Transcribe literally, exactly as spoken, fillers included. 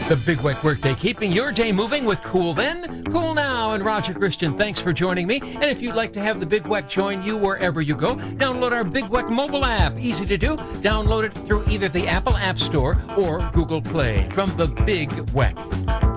The Big Weck Workday, keeping your day moving with Cool Then, Cool Now. And Roger Christian, thanks for joining me. And if you'd like to have the Big Weck join you wherever you go, download our Big Weck mobile app. Easy to do. Download it through either the Apple App Store or Google Play. From the Big Weck.